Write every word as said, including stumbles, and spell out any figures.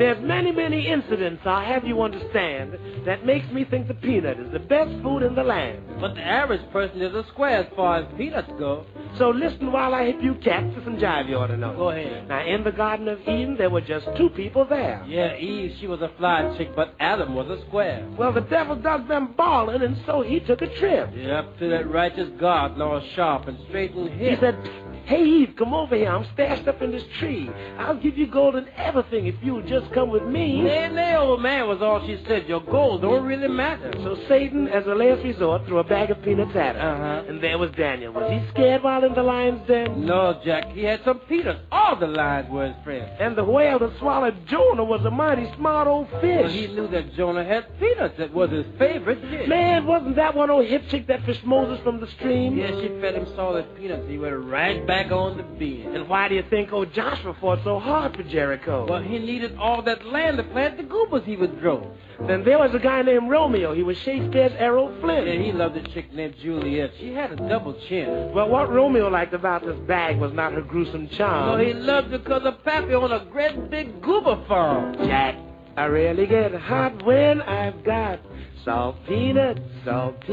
There's many, many incidents, I'll have you understand, that makes me think the peanut is the best food in the land. But the average person is a square as far as peanuts go. So listen while I hit you cats to some jive you ought to know. Go ahead. Now, in the Garden of Eden, there were just two people there. Yeah, Eve, she was a fly chick, but Adam was a square. Well, the devil does them balling, and so he took a trip. Yeah, up to that righteous garden all sharp and straight and hip. He said, hey, Eve, come over here. I'm stashed up in this tree. I'll give you gold and everything if you'll just come with me. Nay, nay, old man, was all she said. Your gold don't really matter. So Satan, as a last resort, threw a bag of peanuts at her. Uh-huh. And there was Daniel. Was he scared while in the lion's den? No, Jack. He had some peanuts. All the lions were his friends. And the whale that swallowed Jonah was a mighty smart old fish. Well, he knew that Jonah had peanuts. That was his favorite dish. Man, wasn't that one old hip chick that fished Moses from the stream? Yeah, she fed him solid peanuts. He went right back on the beach. And why do you think old Joshua fought so hard for Jericho? Well, he needed all that land to plant the goobers he would grow. Then there was a guy named Romeo. He was Shakespeare's Errol Flynn. Yeah, he loved a chick named Juliet. She had a double chin. Well, what Romeo liked about this bag was not her gruesome charm. No, he loved her because her pappy owned a great big goober farm. Jack, I really get hot when I've got salt peanuts, salt peanuts.